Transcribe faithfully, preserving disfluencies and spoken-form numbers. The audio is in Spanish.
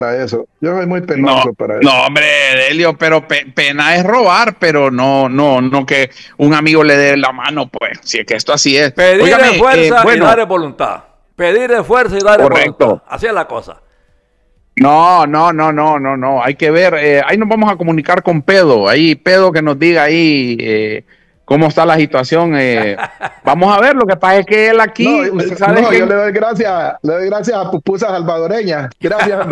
para eso. Yo soy muy No, penoso para eso. no, hombre, Delio, pero pe- pena es robar, pero no, no, no que un amigo le dé la mano, pues, si es que esto así es. Pedir es Óigame, eh, fuerza y bueno, dar es voluntad. Pedir es fuerza y dar es voluntad. correcto. Así es la cosa. No, no, no, no, no, no. Hay que ver, eh, ahí nos vamos a comunicar con Pedo, ahí Pedo que nos diga ahí eh, cómo está la situación. Eh, vamos a ver, lo que pasa es que él No, aquí, eh, usted sabe no, yo que le doy gracias, le doy gracias a pupusas salvadoreñas. Gracias.